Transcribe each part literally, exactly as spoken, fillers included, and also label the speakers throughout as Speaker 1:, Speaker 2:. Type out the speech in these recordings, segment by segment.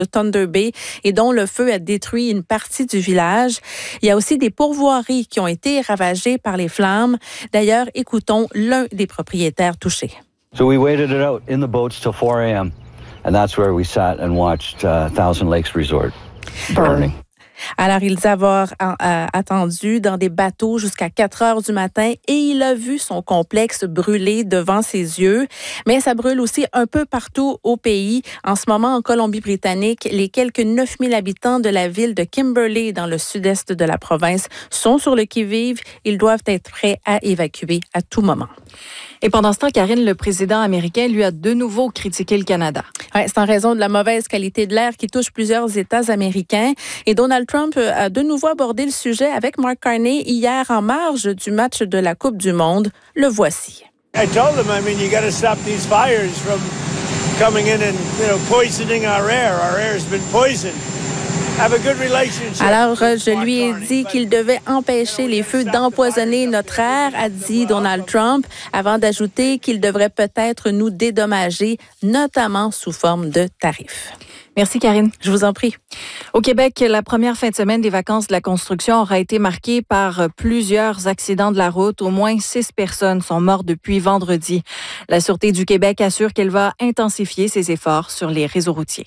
Speaker 1: de Thunder Bay et dont le feu a détruit une partie du village. Il y a aussi des pourvoiries qui ont été ravagées par les flammes. D'ailleurs, écoutons l'un des propriétaires touchés.
Speaker 2: So we waited it out in the boats till four a.m. and that's where we sat and watched uh, Thousand Lakes Resort burning.
Speaker 1: Alors, il dit avoir euh, attendu dans des bateaux jusqu'à quatre heures du matin et il a vu son complexe brûler devant ses yeux. Mais ça brûle aussi un peu partout au pays. En ce moment, en Colombie-Britannique, les quelques neuf mille habitants de la ville de Kimberley, dans le sud-est de la province, sont sur le qui-vive. Ils doivent être prêts à évacuer à tout moment.
Speaker 3: Et pendant ce temps, Karine, le président américain, lui, a de nouveau critiqué le Canada.
Speaker 1: Ouais, c'est en raison de la mauvaise qualité de l'air qui touche plusieurs États américains. Et Donald Trump a de nouveau abordé le sujet avec Mark Carney hier en marge du match de la Coupe du Monde. Le voici.
Speaker 4: I told him, I mean, you got to stop these fires from coming in and, you know, poisoning our air. Our air has been poisoned.
Speaker 1: Alors, je lui ai dit qu'il devait empêcher les feux d'empoisonner notre air, a dit Donald Trump, avant d'ajouter qu'il devrait peut-être nous dédommager, notamment sous forme de tarifs.
Speaker 3: Merci, Karine.
Speaker 1: Je vous en prie.
Speaker 3: Au Québec, la première fin de semaine des vacances de la construction aura été marquée par plusieurs accidents de la route. Au moins six personnes sont mortes depuis vendredi. La Sûreté du Québec assure qu'elle va intensifier ses efforts sur les réseaux routiers.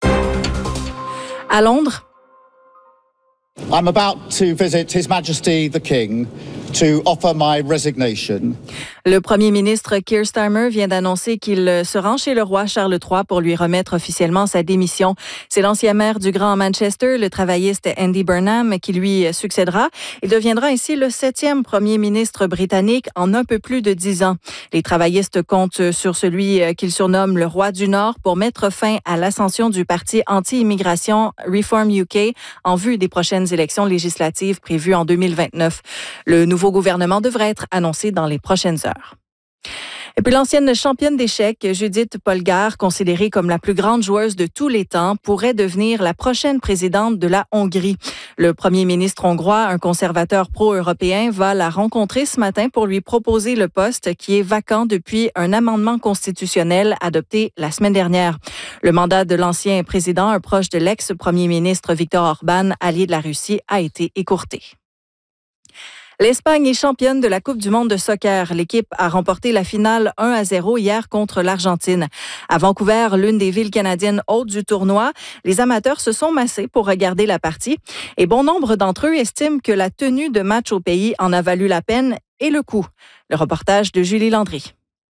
Speaker 3: À Londres,
Speaker 5: I'm about to visit His Majesty the King to offer my resignation.
Speaker 3: Le premier ministre Keir Starmer vient d'annoncer qu'il se rend chez le roi Charles trois pour lui remettre officiellement sa démission. C'est l'ancien maire du Grand Manchester, le travailliste Andy Burnham, qui lui succédera et deviendra ainsi le septième premier ministre britannique en un peu plus de dix ans. Les travaillistes comptent sur celui qu'ils surnomment le roi du Nord pour mettre fin à l'ascension du parti anti-immigration Reform U K en vue des prochaines élections législatives prévues en deux mille vingt-neuf. Le nouveau gouvernement devrait être annoncé dans les prochaines heures. Et puis l'ancienne championne d'échecs, Judith Polgar, considérée comme la plus grande joueuse de tous les temps, pourrait devenir la prochaine présidente de la Hongrie. Le premier ministre hongrois, un conservateur pro-européen, va la rencontrer ce matin pour lui proposer le poste qui est vacant depuis un amendement constitutionnel adopté la semaine dernière. Le mandat de l'ancien président, un proche de l'ex-premier ministre Viktor Orban, allié de la Russie, a été écourté. L'Espagne est championne de la Coupe du monde de soccer. L'équipe a remporté la finale un à zéro hier contre l'Argentine. À Vancouver, l'une des villes canadiennes hautes du tournoi, les amateurs se sont massés pour regarder la partie. Et bon nombre d'entre eux estiment que la tenue de match au pays en a valu la peine et le coût. Le reportage de Julie Landry.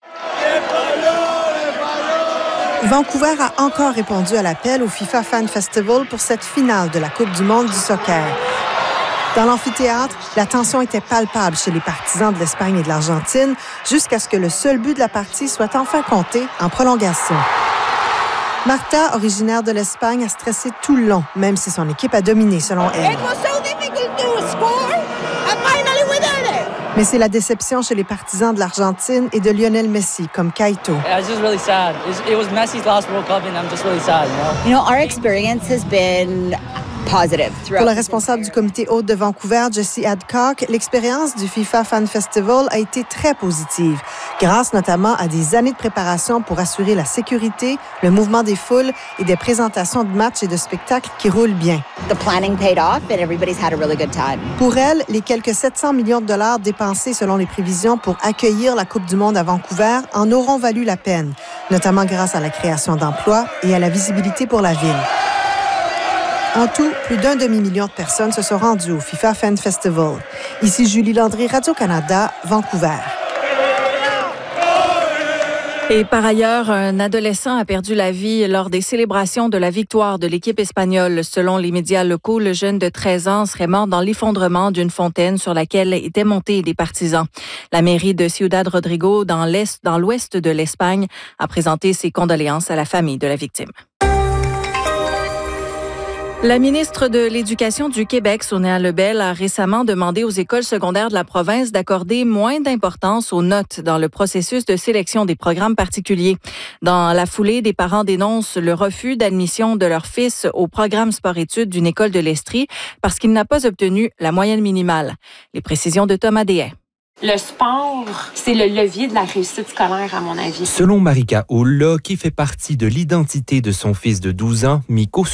Speaker 6: Vancouver a encore répondu à l'appel au FIFA Fan Festival pour cette finale de la Coupe du monde du soccer. Dans l'amphithéâtre, la tension était palpable chez les partisans de l'Espagne et de l'Argentine jusqu'à ce que le seul but de la partie soit enfin compté en prolongation. Marta, originaire de l'Espagne, a stressé tout le long, même si son équipe a dominé selon elle. Mais c'est la déception chez les partisans de l'Argentine et de Lionel Messi, comme Kaito.
Speaker 7: I was just really sad. It was Messi's last World Cup, and I'm just really sad. You know,
Speaker 8: you know our experience has been positive.
Speaker 6: Pour le responsable du comité hôte de Vancouver, Jesse Adcock, l'expérience du FIFA Fan Festival a été très positive, grâce notamment à des années de préparation pour assurer la sécurité, le mouvement des foules et des présentations de matchs et de spectacles qui roulent bien.
Speaker 8: The planning paid off and everybody's had a really good time.
Speaker 6: Pour elle, les quelques sept cents millions de dollars dépensés selon les prévisions pour accueillir la Coupe du monde à Vancouver en auront valu la peine, notamment grâce à la création d'emplois et à la visibilité pour la ville. En tout, plus d'un demi-million de personnes se sont rendues au FIFA Fan Festival. Ici Julie Landry, Radio-Canada, Vancouver.
Speaker 3: Et par ailleurs, un adolescent a perdu la vie lors des célébrations de la victoire de l'équipe espagnole. Selon les médias locaux, le jeune de treize ans serait mort dans l'effondrement d'une fontaine sur laquelle étaient montés des partisans. La mairie de Ciudad Rodrigo, dans l'est, dans l'ouest de l'Espagne, a présenté ses condoléances à la famille de la victime. La ministre de l'Éducation du Québec, Sonia Lebel, a récemment demandé aux écoles secondaires de la province d'accorder moins d'importance aux notes dans le processus de sélection des programmes particuliers. Dans la foulée, des parents dénoncent le refus d'admission de leur fils au programme sport-études d'une école de l'Estrie parce qu'il n'a pas obtenu la moyenne minimale. Les précisions de Thomas Déhay.
Speaker 9: Le sport, c'est le levier de la réussite scolaire, à mon avis.
Speaker 10: Selon Marika Hull, qui fait partie de l'identité de son fils de douze ans, Miko